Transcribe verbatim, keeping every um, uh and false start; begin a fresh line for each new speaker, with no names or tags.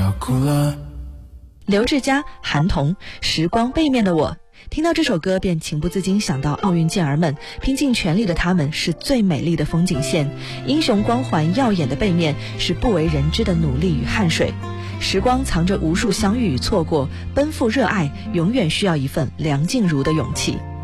要哭了。
刘志佳、韩童，时光背面的我。听到这首歌便情不自禁想到奥运健儿们，拼尽全力的他们是最美丽的风景线，英雄光环耀眼的背面是不为人知的努力与汗水。时光藏着无数相遇与错过，奔赴热爱永远需要一份梁静茹的勇气。